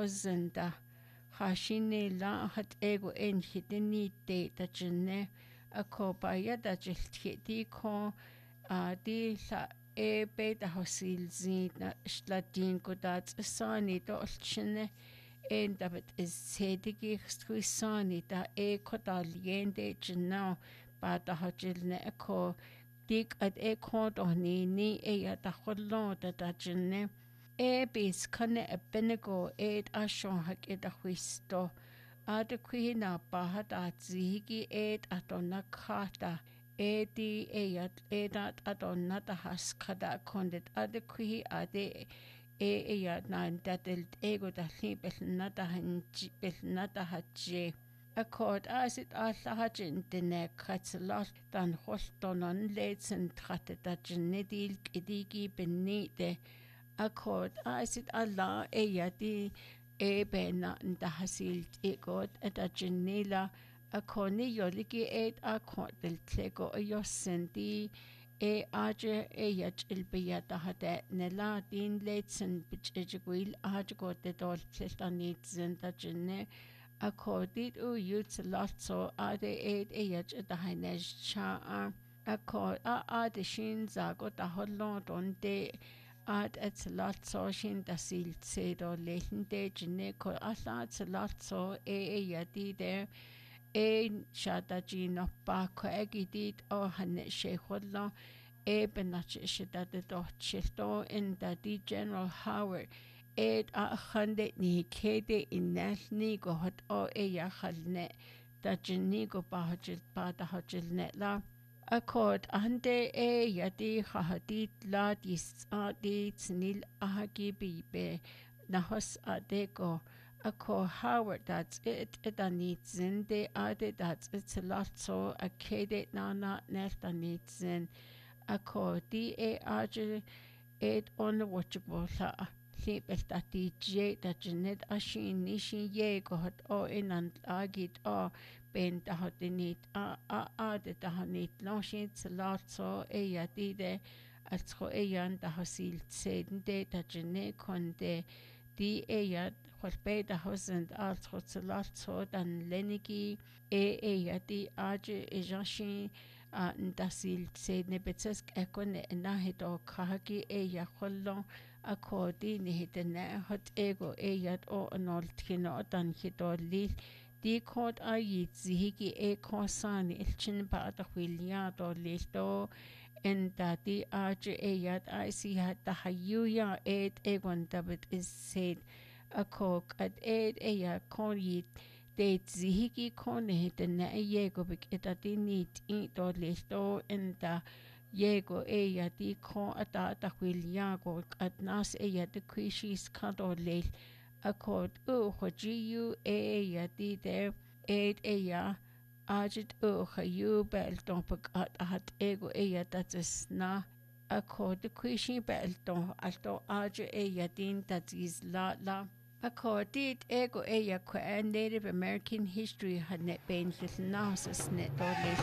hosenda hashine la hat ego en hitini te tachne akopaya tachilti ko di la beta hosil zina shlatin ko dat sani to chne en davet is sedigi sani da kodaliende chna ba da hajilne ko dik at kod ni ya da hollo da chne bis kanne benego ashon hak da hwisto ad quina bahat at zigi atona khata di eyat edat adonna da has kada kondet ad qui ade ya nan datel ego da libel nata haje akord asit alla hajin dene katsalot dan holtonon letsen tratte da genedil idigi benite akord asit alla di bena da hasilt egot da genela akoni yoliki akord del tlego yosendi aje yach ilbiyata hade nela din letsen bichegwil ajgo de dol tlestanit zenta jenne akordit yuts lotso ade yach da hanesh cha akord ade shin zago da hollon donde ad et lotso shin da sil sedo lehende jenne ko alla lotso yadi de shadaji no ba ko egidit hanne shekhodlo benach shidade dochto in da di General Howard khande ni kede inashni go hot ya khalne da jinni go bahajil ba da hajil la akord ande yadi khahadit la dis di snil ahagi bibe nahos adego Ako Howard that's it anit zinde ade that's it's a lot so a kede na nelt anit zin ako di aje on the watchable Lipel that DJ that Janet Ashin Nishin ye got in and agit ben the hotinit the hanit lashit lot so dide at ho the hasil said de that Janet conde di be the husband also lot so than leniki di aje jashin dasil said nebetesk ekon nahido kahaki hollon akodi ni hitene hot ego anol tino dan hito li di kod zihiki kosani ilchin ba da do listo en da di aje si hat da hayuya egon david is said akok at kon yit de zihiki kon hitene yego bik etadinit do listo en da Yego di ko ata go at nas de quishis kadolil akord hojiu di de ajit hayu bel tompek at ego that is na akord de quishi bel ton alto aje din that is la accorded ego ko Native American history had net been his nas net